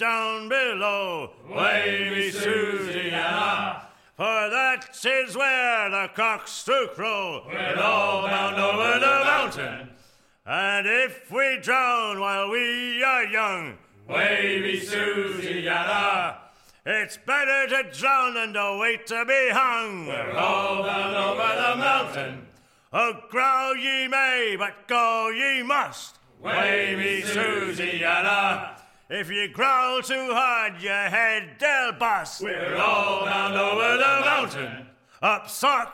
down below, wavy Susiana. For that is where the cocks do crow. We're all bound over the mountain. And if we drown while we are young, wavy Susiana, it's better to drown than to wait to be hung. We're all bound over the mountain. Oh, growl ye may, but go ye must, wavy Susiana. If you growl too hard, your head they'll bust. We're all bound over the mountain. Up sock,